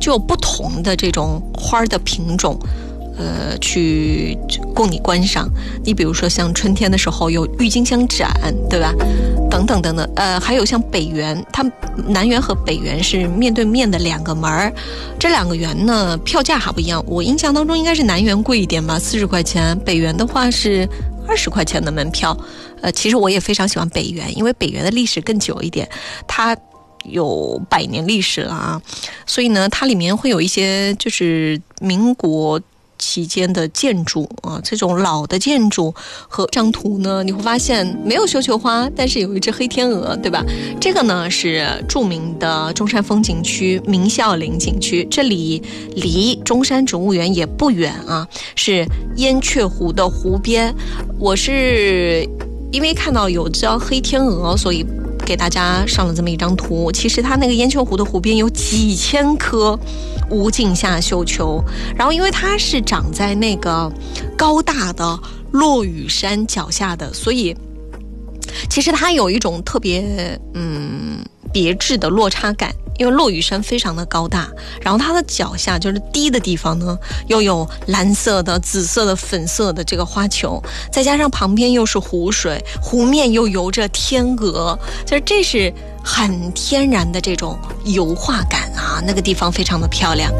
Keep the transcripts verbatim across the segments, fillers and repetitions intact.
就有不同的这种花的品种呃，去供你观赏。你比如说像春天的时候有郁金香展，对吧？等等等等，呃，还有像北园，它南园和北园是面对面的两个门，这两个园呢票价还不一样。我印象当中应该是南园贵一点吧，四十块钱；北园的话是二十块钱的门票。呃，其实我也非常喜欢北园，因为北园的历史更久一点，它有百年历史了啊，所以呢，它里面会有一些就是民国期间的建筑啊，这种老的建筑和这张图呢，你会发现没有绣球花，但是有一只黑天鹅，对吧？这个呢是著名的中山风景区明孝陵景区，这里离中山植物园也不远啊，是燕雀湖的湖边。我是因为看到有只黑天鹅，所以给大家上了这么一张图。其实它那个燕雀湖的湖边有几千颗无尽夏绣球，然后因为它是长在那个高大的落羽山脚下的，所以其实它有一种特别嗯别致的落差感。因为落羽山非常的高大，然后它的脚下就是低的地方呢，又有蓝色的、紫色的、粉色的这个花球，再加上旁边又是湖水，湖面又游着天鹅，就是这是很天然的这种油画感啊，那个地方非常的漂亮。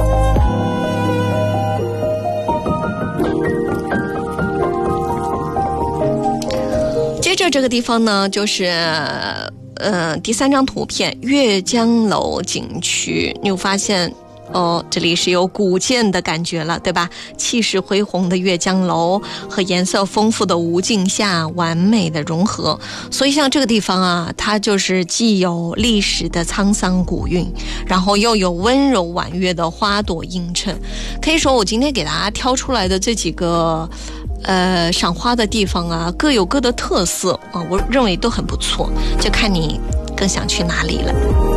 接着这个地方呢，就是呃，第三张图片阅江楼景区，你会发现哦，这里是有古建的感觉了，对吧？气势恢宏的阅江楼和颜色丰富的无尽夏完美的融合，所以像这个地方啊，它就是既有历史的沧桑古韵，然后又有温柔婉约的花朵映衬。可以说我今天给大家挑出来的这几个呃，赏花的地方啊，各有各的特色啊，我认为都很不错，就看你更想去哪里了。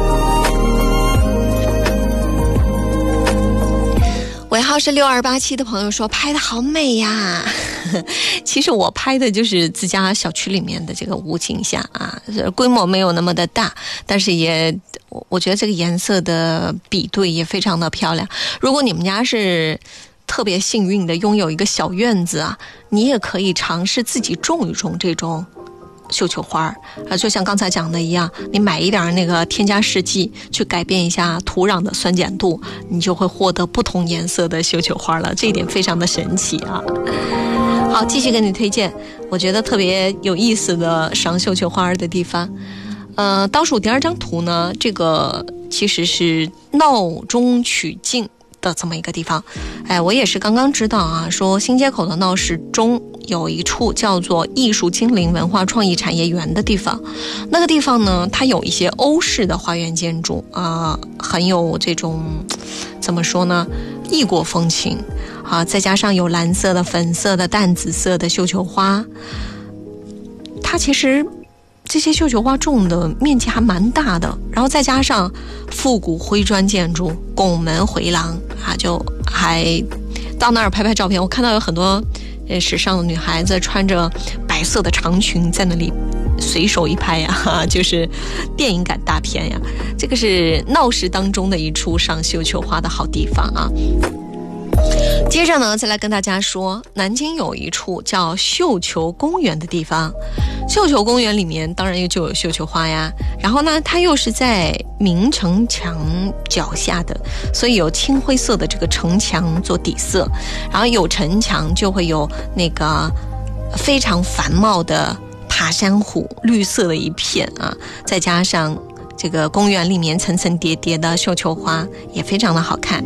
尾号是六二八七的朋友说拍的好美呀，其实我拍的就是自家小区里面的这个无尽夏啊，规模没有那么的大，但是也我觉得这个颜色的比对也非常的漂亮。如果你们家是特别幸运的拥有一个小院子啊，你也可以尝试自己种一种这种绣球花啊，就像刚才讲的一样，你买一点那个添加试剂，去改变一下土壤的酸碱度，你就会获得不同颜色的绣球花了，这一点非常的神奇啊。好，继续给你推荐我觉得特别有意思的赏绣球花的地方。呃，倒数第二张图呢，这个其实是闹中取静的这么一个地方。哎，我也是刚刚知道啊，说新街口的闹市中有一处叫做艺术精灵文化创意产业园的地方。那个地方呢，它有一些欧式的花园建筑啊、呃，很有这种怎么说呢，异国风情啊，再加上有蓝色的、粉色的、淡紫色的绣球花，它其实这些绣球花种的面积还蛮大的，然后再加上复古灰砖建筑、拱门回廊啊，就还到那儿拍拍照片。我看到有很多呃时尚的女孩子穿着白色的长裙在那里随手一拍呀，就是电影感大片呀。这个是闹市当中的一处赏绣球花的好地方啊。接着呢，再来跟大家说，南京有一处叫绣球公园的地方。绣球公园里面当然就有绣球花呀，然后呢，它又是在明城墙脚下的，所以有青灰色的这个城墙做底色，然后有城墙就会有那个非常繁茂的爬山虎，绿色的一片啊，再加上这个公园里面层层叠叠的绣球花，也非常的好看。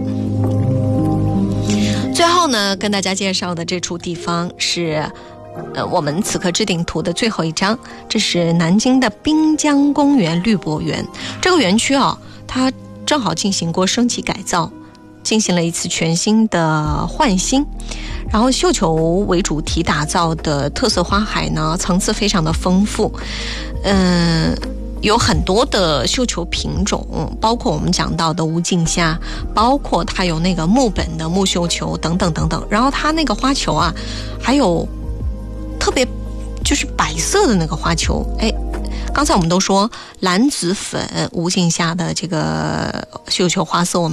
最后呢，跟大家介绍的这处地方是呃，我们此刻置顶图的最后一张，这是南京的滨江公园绿博园。这个园区啊，它正好进行过升级改造，进行了一次全新的换新，然后绣球为主题打造的特色花海呢，层次非常的丰富，嗯、呃。有很多的绣球品种，包括我们讲到的无尽夏，包括它有那个木本的木绣球等等等等。然后它那个花球啊，还有特别就是白色的那个花球。哎，刚才我们都说蓝紫粉无尽夏的这个绣球花色，我们